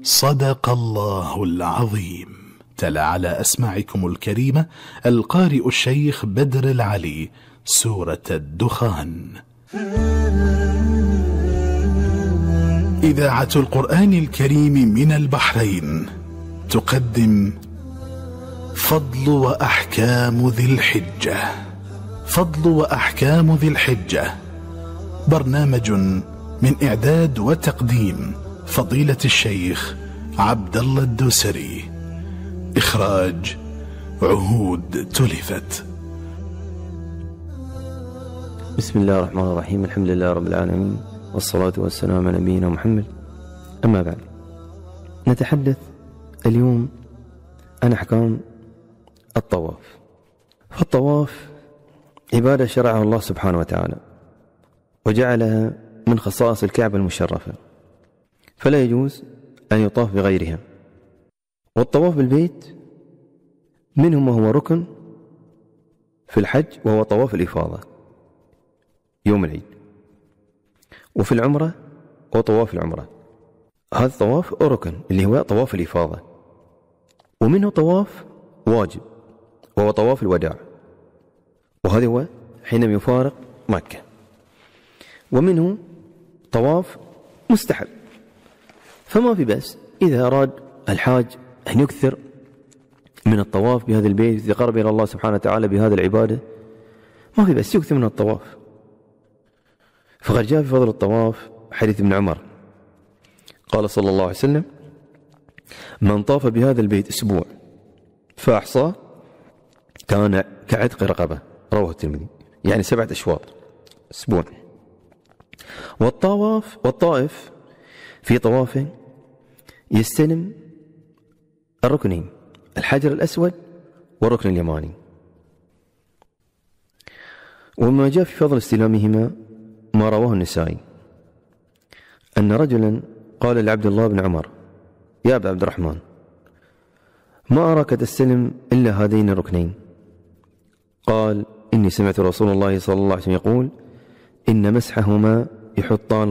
صدق الله العظيم. تلا على أسماعكم الكريمة القارئ الشيخ بدر العلي سورة الدخان. إذاعة القرآن الكريم من البحرين تقدم فضل وأحكام ذي الحجة. فضل وأحكام ذي الحجة برنامج من إعداد وتقديم فضيلة الشيخ عبد الله الدوسري. إخراج عهود تلفت. بسم الله الرحمن الرحيم. الحمد لله رب العالمين، والصلاة والسلام على نبينا محمد. أما بعد، نتحدث اليوم عن أحكام الطواف. فالطواف عبادة شرعها الله سبحانه وتعالى وجعلها من خصائص الكعبة المشرفة، فلا يجوز أن يطاف بغيرها. والطواف بالبيت منه ما هو ركن في الحج، وهو طواف الإفاضة يوم العيد، وفي العمرة هو طواف العمرة. هذا الطواف ركن اللي هو طواف الإفاضة، ومنه طواف واجب وهو طواف الوداع، وهذا هو حينما يفارق مكة. ومنه طواف مستحب، فما في بس إذا أراد الحاج أن يكثر من الطواف بهذا البيت يتقرب إلى الله سبحانه وتعالى بهذه العبادة، ما في بس يكثر من الطواف. فقد جاء في فضل الطواف حديث ابن عمر قال صلى الله عليه وسلم: من طاف بهذا البيت أسبوع فأحصاه كان كعتق رقبة. رواه الترمذي، يعني 7 أشواط أسبوع. والطائف في طوافه يستلم الركنين، الحجر الأسود والركن اليماني. وما جاء في فضل استلامهما ما رواه النسائي أن رجلا قال لعبد الله بن عمر: يا أبا عبد الرحمن، ما أراك تستلم إلا هذين الركنين. قال: إني سمعت رسول الله صلى الله عليه وسلم يقول: إن مسحهما يحطان